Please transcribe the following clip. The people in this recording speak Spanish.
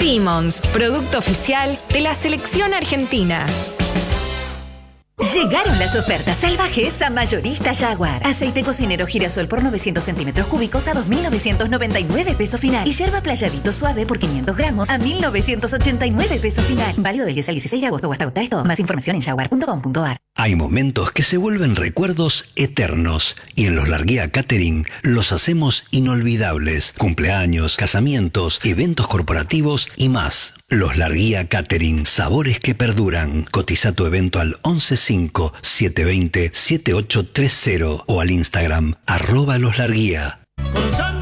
Simmons, producto oficial de la selección argentina. Llegaron las ofertas salvajes a Mayorista Jaguar. Aceite cocinero girasol por 900 centímetros cúbicos a 2.999 pesos final. Y yerba playadito suave por 500 gramos a 1.989 pesos final. Válido del 10 al 16 de agosto o hasta agotar esto. Más información en jaguar.com.ar. Hay momentos que se vuelven recuerdos eternos y en Los Larguía Catering los hacemos inolvidables. Cumpleaños, casamientos, eventos corporativos y más. Los Larguía Catering, sabores que perduran. Cotiza tu evento al 115-720-7830 o al Instagram @loslarguía.